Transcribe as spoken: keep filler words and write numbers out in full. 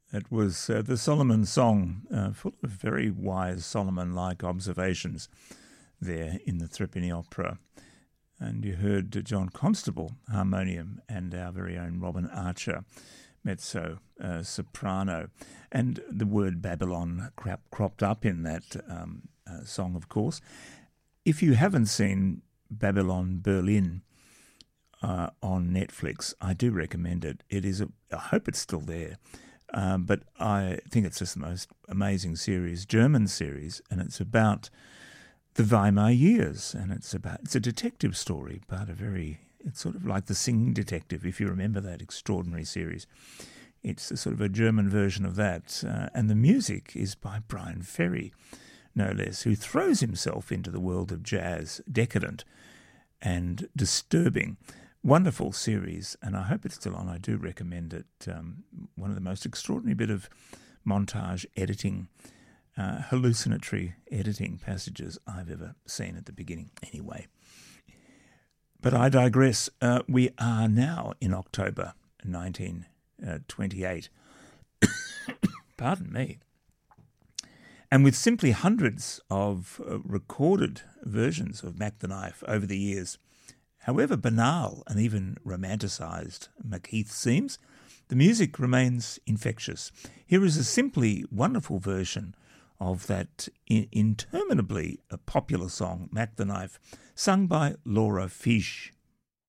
It was uh, the Solomon Song, uh, full of very wise Solomon-like observations there in the Threepenny Opera. And you heard John Constable, harmonium, and our very own Robin Archer, mezzo uh, soprano. And the word Babylon crap, cropped up in that um, uh, song, of course. If you haven't seen Babylon Berlin uh, on Netflix, I do recommend it. It is, a, I hope it's still there, um, but I think it's just the most amazing series, German series, and it's about the Weimar years, and it's about it's a detective story, but a very it's sort of like The Singing Detective, if you remember that extraordinary series. It's a sort of a German version of that, uh, and the music is by Brian Ferry, no less, who throws himself into the world of jazz, decadent and disturbing. Wonderful series, and I hope it's still on. I do recommend it. Um, one of the most extraordinary bit of montage editing, uh, hallucinatory editing passages I've ever seen at the beginning, anyway. But I digress. Uh, we are now in October nineteen twenty-eight. Pardon me. And with simply hundreds of uh, recorded versions of Mac the Knife over the years, however banal and even romanticised Macheath seems, the music remains infectious. Here is a simply wonderful version of that in- interminably popular song, Mac the Knife, sung by Laura Fish.